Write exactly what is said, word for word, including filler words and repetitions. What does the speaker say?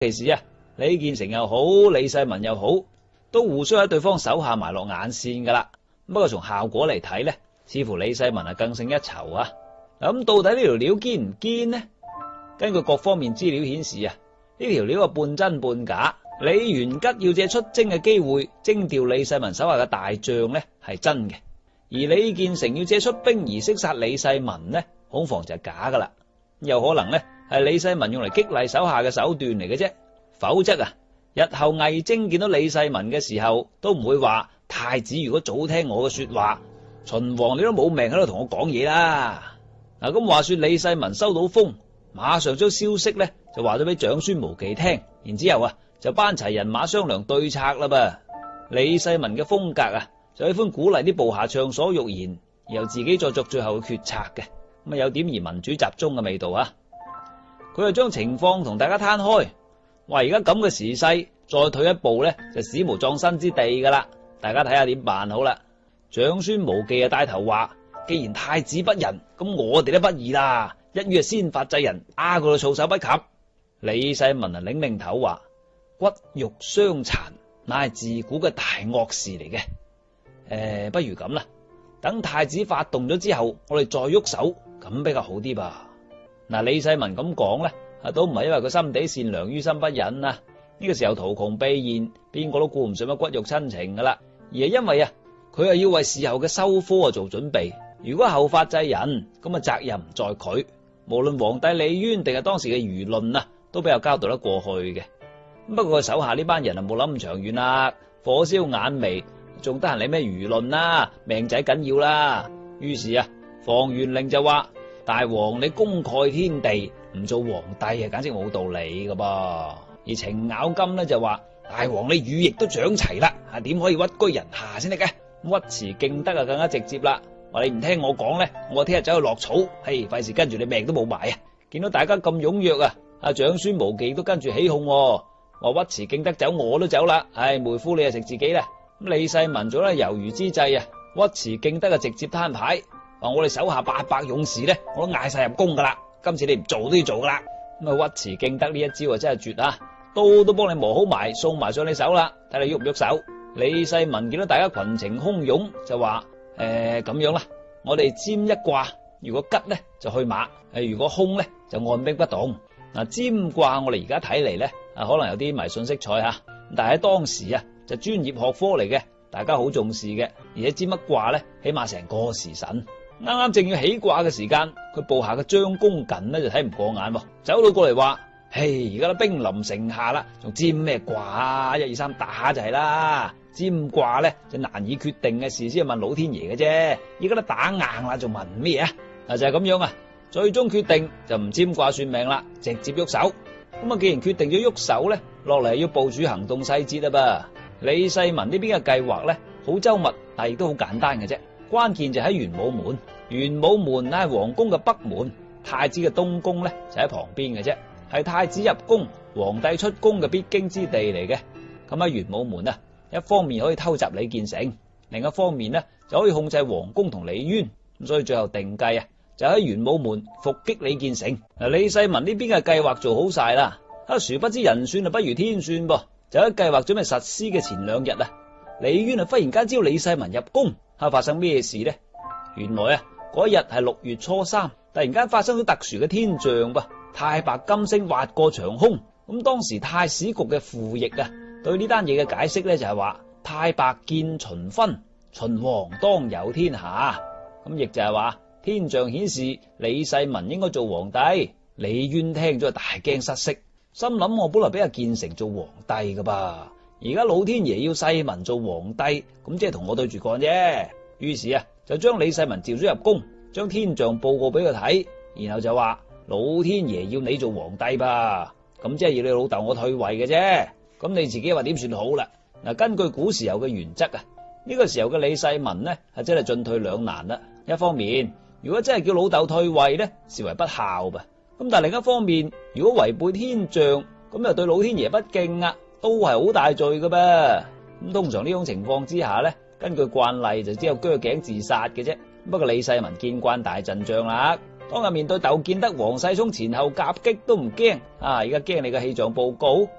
其時啊，李建成又好，李世民又好，都互相喺對方手下埋落眼線噶啦。不過從效果嚟睇呢，似乎李世民啊更勝一籌啊。咁到底呢條料堅唔堅呢？根據各方面資料顯示啊，呢條料啊半真半假。李元吉要借出征嘅機會徵調李世民手下嘅大將呢係真嘅，而李建成要借出兵而識殺李世民呢，恐防就係假噶啦。有可能呢係李世民用嚟激勵手下嘅手段嚟嘅啫。否則啊，日後魏徵見到李世民嘅時候，都唔會話太子如果早聽我嘅說話，秦王你都冇命喺度同我講嘢啦。嗱，咁話說李世民收到風，馬上將消息呢就話咗俾長孫無忌聽，然之後啊就班齊人馬商量對策啦噃。李世民嘅風格啊，就喜歡鼓勵啲部下暢所欲言，然後自己再作最後嘅決策嘅，咁啊有點而民主集中嘅味道啊。佢就將情況同大家攤開，話而家咁嘅時勢，再退一步呢，就史無葬身之地噶啦。大家睇下點辦好啦。長孫無忌啊帶頭話，既然太子不仁，咁我哋都不義啦，一於係先發制人，啊佢都措手不及。李世民啊擰擰頭話，骨肉相殘乃係自古嘅大惡事嚟嘅。誒、呃，不如咁啦，等太子發動咗之後，我哋再喐手，咁比較好啲吧。嗱，李世民咁講咧，啊都唔係因為佢心地善良，於心不忍啊。呢個時候圖窮匕現，邊個都顧唔上乜骨肉親情噶啦，而係因為啊，佢係要為事後嘅收科啊做準備。如果後發制人，咁啊責任唔在佢，無論皇帝李淵定係當時嘅輿論啊，都比較交代得過去嘅。不過佢手下呢班人啊冇諗咁長遠啦，火燒眼眉，仲得閒理咩輿論啦，命仔緊要啦。於是啊，房玄齡就話：大王你功蓋天地，唔做皇帝啊，簡直冇道理噶噃。而程咬金呢就話：大王你羽翼都長齊啦，啊點可以屈居人下先得嘅？尉遲敬德啊更加直接啦，話你唔聽我講咧，我聽日走去落草，嘿，費事跟住你命都冇埋啊！見到大家咁踴躍啊，阿長孫無忌都跟住起哄，話尉遲敬德走我都走啦，唉，妹夫你啊食自己啦。咁李世民做咧猶豫之際啊，尉遲敬德啊直接攤牌，話我哋手下八百勇士咧，我都嗌晒入宮噶啦，今次你唔做都要做噶啦。咁啊尉遲敬德呢一招啊真係絕啊！刀都幫你磨好埋，送埋上你手啦，睇你喐唔喐手。李世民見到大家群情洶湧，就話：誒咁樣啦，我哋占一卦，如果吉咧就去馬，誒如果凶咧就按兵不動。嗱，占卦我哋而家睇嚟咧，啊可能有啲迷信色彩吓，但係喺當時啊就專業學科嚟嘅，大家好重視嘅，而且占乜卦咧，起碼成個時辰。啱啱正要起卦嘅時間，佢部下嘅張公瑾咧就睇唔過眼，走到過嚟話：嘿，而家都兵臨城下啦，仲占咩卦啊？一二三打就係啦。占卦咧就難以決定嘅事，先問老天爺嘅啫。而家都打硬啦，仲問咩啊？嗱就係咁樣啊。最終決定就唔占卦算命啦，直接喐手。咁啊，既然決定咗喐手咧，落嚟要部署行動細節啦噃。李世民呢邊嘅計劃咧好周密，但係亦都好簡單嘅啫。關鍵就喺玄武門。玄武門乃係皇宮嘅北門，太子嘅東宮咧就喺旁邊嘅啫。係太子入宮、皇帝出宮嘅必經之地嚟嘅。咁喺玄武門啊，一方面可以偷襲李建成，另一方面呢就可以控制皇宮同李淵。咁所以最後定計啊，就喺玄武門伏擊李建成。嗱，李世民呢邊嘅計劃做好晒啦，啊，殊不知人算啊不如天算噃。就喺計劃準備實施嘅前兩日啊，李淵啊忽然間知道李世民入宮，啊發生咩事呢？原來啊嗰日係六月初三，突然間發生咗特殊嘅天象噃。太白金星劃過長空，咁當時太史局嘅傅奕啊，對呢單嘢嘅解釋咧就係話太白見秦分，秦王當有天下，咁亦就係話天象顯示李世民應該做皇帝。李淵聽咗大驚失色，心諗我本來俾阿建成做皇帝噶噃，而家老天爺要世民做皇帝，咁即係同我對住幹啫。於是啊，就將李世民召咗入宮，將天象報告俾佢睇，然後就話。老天爺要你做皇帝吧，咁即係要你老豆我退位嘅啫。咁你自己話點算好啦？嗱，根據古時候嘅原則啊，呢個時候嘅李世民呢係真係進退兩難啦。一方面，如果真係叫老豆退位呢，視為不孝吧。咁但係另一方面，如果違背天象，咁又對老天爺不敬啊，都係好大罪噶噃。咁通常呢種情況之下呢，根據慣例就只有鋸頸自殺嘅啫。不過李世民見慣大陣仗啦。 當日面對竇建德、黃世聰前後夾擊都唔驚，啊！而家驚你個氣象報告。